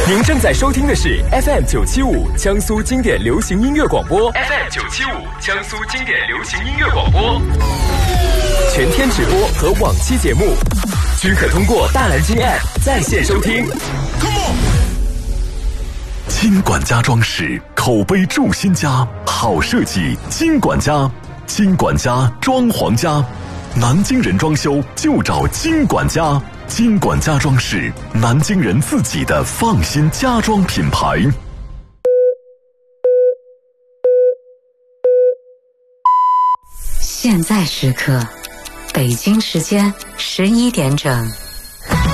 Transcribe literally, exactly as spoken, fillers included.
您正在收听的是 F M 九七五江苏经典流行音乐广播 ，F M 九七五江苏经典流行音乐广播，全天直播和往期节目均可通过大蓝鲸 App 在线收听。 金管家装饰，口碑筑新家，好设计金管家，金管家装潢家，南京人装修就找金管家。金管家装饰，南京人自己的放心家装品牌。 现在时刻，北京时间十一点整。